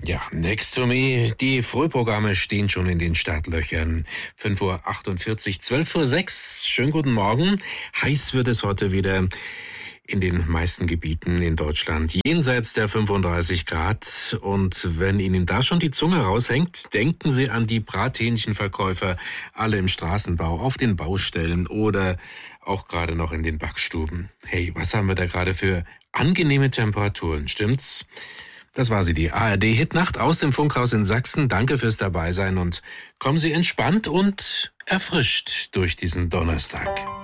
Ja, next to me. Die Frühprogramme stehen schon in den Startlöchern. 5:48 Uhr, 12:06 Uhr. Schönen guten Morgen. Heiß wird es heute wieder in den meisten Gebieten in Deutschland. Jenseits der 35 Grad. Und wenn Ihnen da schon die Zunge raushängt, denken Sie an die Brathähnchenverkäufer, alle im Straßenbau, auf den Baustellen oder auch gerade noch in den Backstuben. Hey, was haben wir da gerade für angenehme Temperaturen, stimmt's? Das war sie, die ARD-Hitnacht aus dem Funkhaus in Sachsen. Danke fürs Dabeisein und kommen Sie entspannt und erfrischt durch diesen Donnerstag.